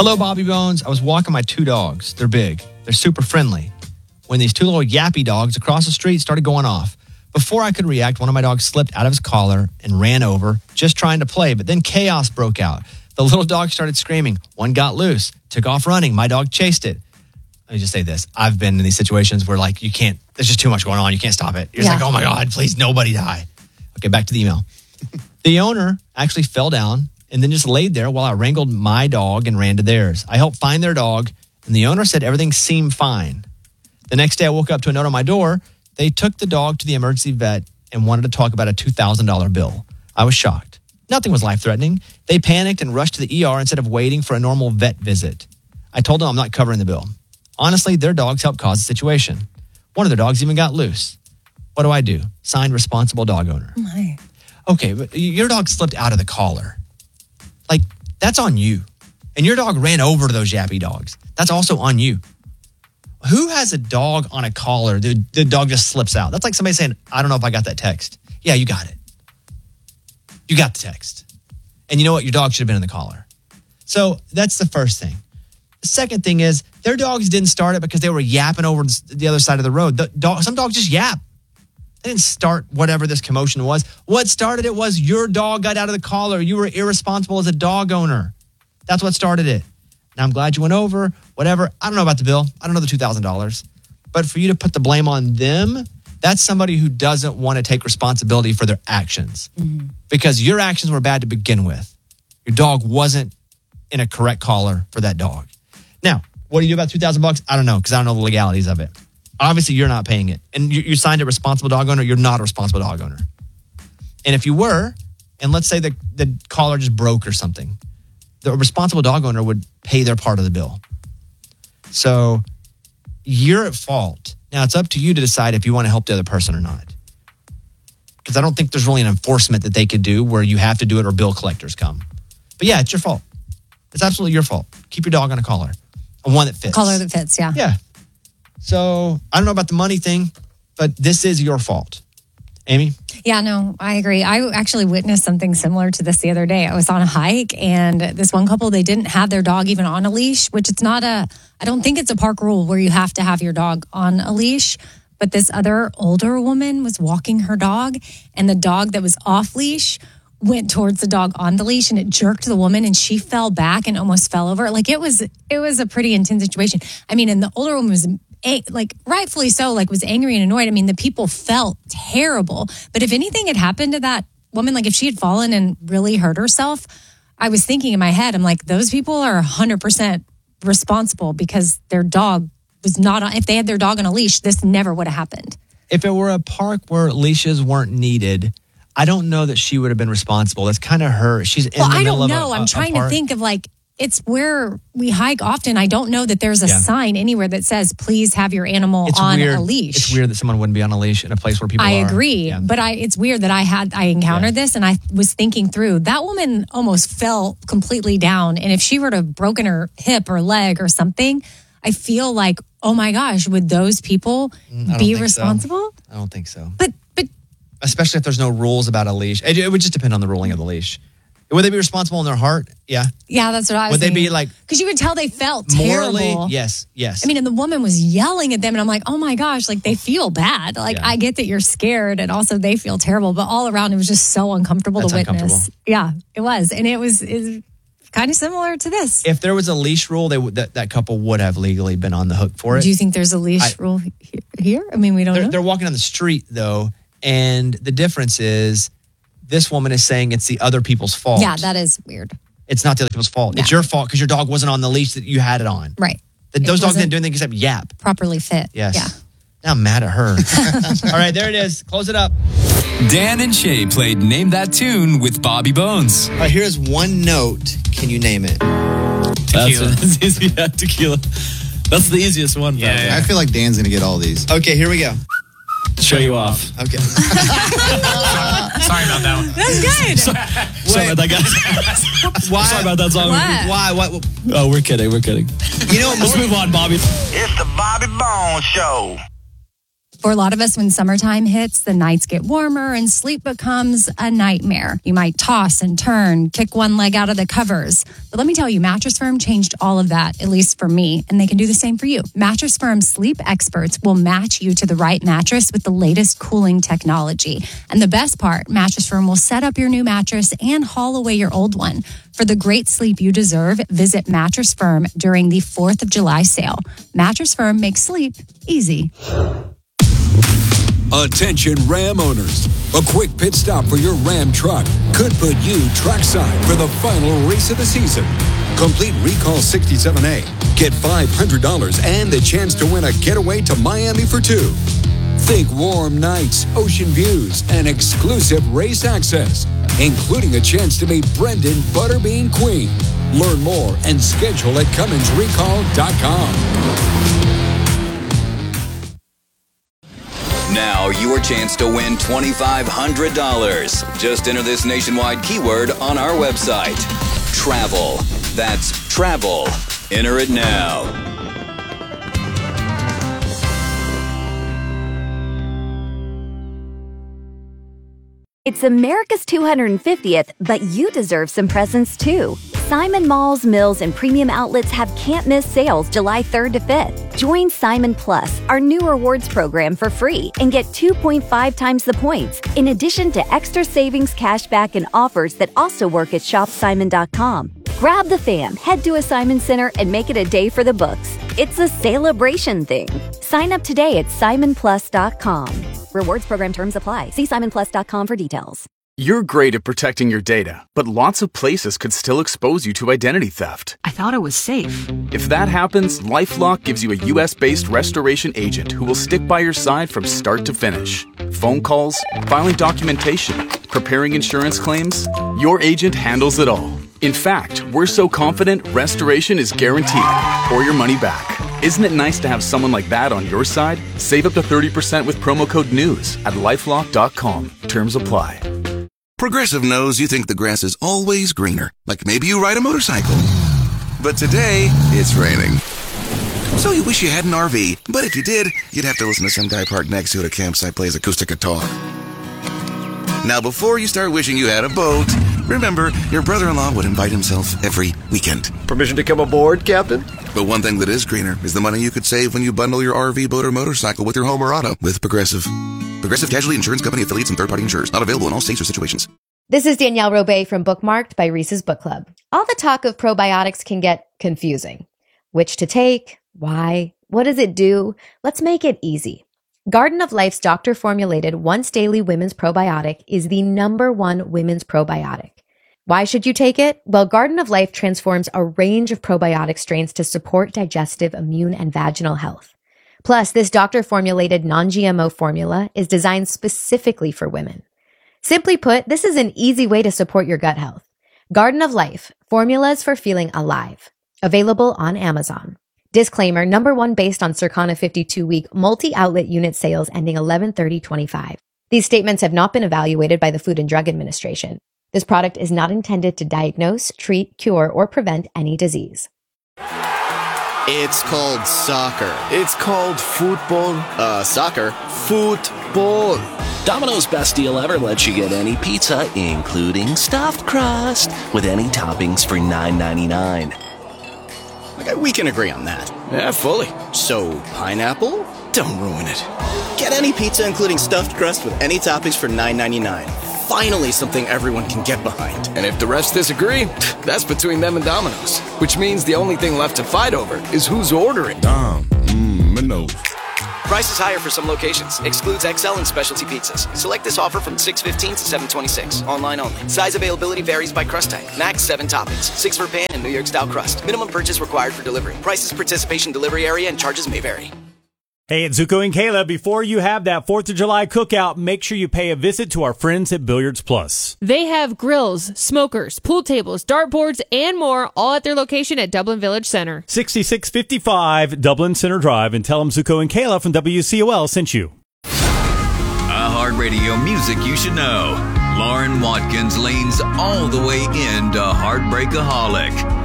Hello, Bobby Bones. I was walking my 2 dogs. They're big. They're super friendly. When these 2 little yappy dogs across the street started going off. Before I could react, one of my dogs slipped out of his collar and ran over, just trying to play. But then chaos broke out. The little dog started screaming. One got loose, took off running. My dog chased it. Let me just say this. I've been in these situations where, like, you can't, there's just too much going on. You can't stop it. You're just like, oh my God, please, nobody die. Okay, back to the email. The owner actually fell down and then just laid there while I wrangled my dog and ran to theirs. I helped find their dog, and the owner said everything seemed fine. The next day, I woke up to a note on my door. They took the dog to the emergency vet and wanted to talk about a $2,000 bill. I was shocked. Nothing was life-threatening. They panicked and rushed to the ER instead of waiting for a normal vet visit. I told them I'm not covering the bill. Honestly, their dogs helped cause the situation. One of their dogs even got loose. What do I do? Signed, responsible dog owner. Oh my. Okay, but your dog slipped out of the collar. Like, that's on you. And your dog ran over to those yappy dogs. That's also on you. Who has a dog on a collar? The dog just slips out. That's like somebody saying, I don't know if I got that text. Yeah, you got it. You got the text. And you know what? Your dog should have been in the collar. So that's the first thing. The second thing is their dogs didn't start it because they were yapping over the other side of the road. Some dogs just yap. They didn't start whatever this commotion was. What started it was your dog got out of the collar. You were irresponsible as a dog owner. That's what started it. Now, I'm glad you went over, whatever. I don't know about the bill. I don't know the $2,000. But for you to put the blame on them, that's somebody who doesn't want to take responsibility for their actions. Mm-hmm. Because your actions were bad to begin with. Your dog wasn't in a correct collar for that dog. Now, what do you do about $2,000? I don't know, because I don't know the legalities of it. Obviously, you're not paying it. And you signed a responsible dog owner. You're not a responsible dog owner. And if you were, and let's say the collar just broke or something, the responsible dog owner would pay their part of the bill. So you're at fault. Now, it's up to you to decide if you want to help the other person or not. Because I don't think there's really an enforcement that they could do where you have to do it or bill collectors come. But yeah, it's your fault. It's absolutely your fault. Keep your dog on a collar. One that fits. Collar that fits, yeah. Yeah. So I don't know about the money thing, but this is your fault. Amy? Yeah, no, I agree. I actually witnessed something similar to this the other day. I was on a hike and this one couple, they didn't have their dog even on a leash, which it's not I don't think it's a park rule where you have to have your dog on a leash. But this other older woman was walking her dog and the dog that was off leash went towards the dog on the leash and it jerked the woman and she fell back and almost fell over. Like it was a pretty intense situation. I mean, and the older woman was like rightfully so, like was angry and annoyed. I mean, the people felt terrible. But if anything had happened to that woman, like if she had fallen and really hurt herself, I was thinking in my head, I'm like, those people are 100% responsible because their dog was not on. If they had their dog on a leash, this never would have happened. If it were a park where leashes weren't needed, I don't know that she would have been responsible. That's kind of her. She's in the middle of a I'm trying to think of like, it's where we hike often. I don't know that there's a sign anywhere that says, please have your animal on a leash. It's weird that someone wouldn't be on a leash in a place where people are. I agree. But it's weird that I encountered this and I was thinking through, that woman almost fell completely down. And if she were to have broken her hip or leg or something, I feel like, oh my gosh, would those people be responsible? I don't think so. But especially if there's no rules about a leash. It would just depend on the ruling of the leash. Would they be responsible in their heart? Yeah. Yeah, that's what I was thinking. Would they be like... Because you could tell they felt morally, terrible. Yes. I mean, and the woman was yelling at them, and I'm like, oh my gosh, like they feel bad. Like I get that you're scared, and also they feel terrible, but all around it was just so uncomfortable to witness. Yeah, it was. And it was kind of similar to this. If there was a leash rule, that couple would have legally been on the hook for it. Do you think there's a leash rule here? I mean, we don't know. They're walking on the street, though, and the difference is... This woman is saying it's the other people's fault. Yeah, that is weird. It's not the other people's fault. Yeah. It's your fault because your dog wasn't on the leash that you had it on. Right. Those dogs didn't do anything except yap. Properly fit. Yes. Yeah. Now I'm mad at her. All right, there it is. Close it up. Dan and Shay played Name That Tune with Bobby Bones. All right, here's one note. Can you name it? Tequila. That's easy. Yeah, tequila. That's the easiest one. Yeah. I feel like Dan's going to get all these. Okay, here we go. Show you off. Okay. Sorry about that one. That's good. Sorry about that, guys. Why? Sorry about that song. What? Why? What? Oh, we're kidding. You know what? Let's move on, Bobby. It's the Bobby Bones Show. For a lot of us, when summertime hits, the nights get warmer and sleep becomes a nightmare. You might toss and turn, kick one leg out of the covers. But let me tell you, Mattress Firm changed all of that, at least for me, and they can do the same for you. Mattress Firm sleep experts will match you to the right mattress with the latest cooling technology. And the best part, Mattress Firm will set up your new mattress and haul away your old one. For the great sleep you deserve, visit Mattress Firm during the 4th of July sale. Mattress Firm makes sleep easy. Attention Ram owners. A quick pit stop for your Ram truck could put you trackside for the final race of the season. Complete Recall 67A. Get $500 and the chance to win a getaway to Miami for two. Think warm nights, ocean views, and exclusive race access, including a chance to meet Brendan Butterbean Queen. Learn more and schedule at CumminsRecall.com. Now your chance to win $2,500. Just enter this nationwide keyword on our website. Travel. That's travel. Enter it now. It's America's 250th, but you deserve some presents too. Simon Malls, Mills, and Premium Outlets have can't-miss sales July 3rd to 5th. Join Simon Plus, our new rewards program, for free and get 2.5 times the points, in addition to extra savings, cashback, and offers that also work at shopsimon.com. Grab the fam, head to a Simon Center, and make it a day for the books. It's a celebration thing. Sign up today at simonplus.com. Rewards program terms apply. See simonplus.com for details. You're great at protecting your data, but lots of places could still expose you to identity theft. I thought it was safe. If that happens, LifeLock gives you a US-based restoration agent who will stick by your side from start to finish. Phone calls, filing documentation, preparing insurance claims, your agent handles it all. In fact, we're so confident restoration is guaranteed or your money back. Isn't it nice to have someone like that on your side? Save up to 30% with promo code NEWS at LifeLock.com. Terms apply. Progressive knows you think the grass is always greener, like maybe you ride a motorcycle. But today, it's raining. So you wish you had an RV, but if you did, you'd have to listen to some guy parked next to you at a campsite plays acoustic guitar. Now, before you start wishing you had a boat, remember, your brother-in-law would invite himself every weekend. Permission to come aboard, Captain? But one thing that is greener is the money you could save when you bundle your RV, boat, or motorcycle with your home or auto with Progressive. Progressive Casualty Insurance Company affiliates and third-party insurers. Not available in all states or situations. This is Danielle Robay from Bookmarked by Reese's Book Club. All the talk of probiotics can get confusing. Which to take? Why? What does it do? Let's make it easy. Garden of Life's doctor-formulated once-daily women's probiotic is the #1 women's probiotic. Why should you take it? Well, Garden of Life transforms a range of probiotic strains to support digestive, immune, and vaginal health. Plus, this doctor-formulated non-GMO formula is designed specifically for women. Simply put, this is an easy way to support your gut health. Garden of Life, formulas for feeling alive. Available on Amazon. Disclaimer, #1 based on Circana 52-week multi-outlet unit sales ending 11/30/25. These statements have not been evaluated by the Food and Drug Administration. This product is not intended to diagnose, treat, cure, or prevent any disease. It's called soccer. It's called football. Soccer. Football. Domino's best deal ever lets you get any pizza, including stuffed crust, with any toppings for $9.99. Okay, we can agree on that. Yeah, fully. So, pineapple? Don't ruin it. Get any pizza including stuffed crust with any toppings for $9.99. Finally something everyone can get behind. And if the refs disagree, that's between them and Domino's. Which means the only thing left to fight over is who's ordering. Domino's. Price is higher for some locations. Excludes XL and specialty pizzas. Select this offer from 6/15 to 7/26. Online only. Size availability varies by crust type. Max 7 toppings. 6 for pan and New York style crust. Minimum purchase required for delivery. Prices, participation, delivery area, and charges may vary. Hey, it's Zuko and Kayla. Before you have that 4th of July cookout, make sure you pay a visit to our friends at Billiards Plus. They have grills, smokers, pool tables, dartboards, and more, all at their location at Dublin Village Center. 6655 Dublin Center Drive, and tell them Zuko and Kayla from WCOL sent you. iHeartRadio music you should know. Lauren Watkins leans all the way into Heartbreakaholic.